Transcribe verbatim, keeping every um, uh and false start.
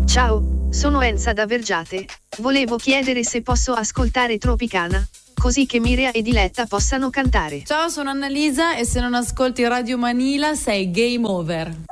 Ciao, sono Enza da Vergiate. Volevo chiedere se posso ascoltare Tropicana, così che Mirea e Diletta possano cantare. Ciao, sono Annalisa e se non ascolti Radio Manila sei game over.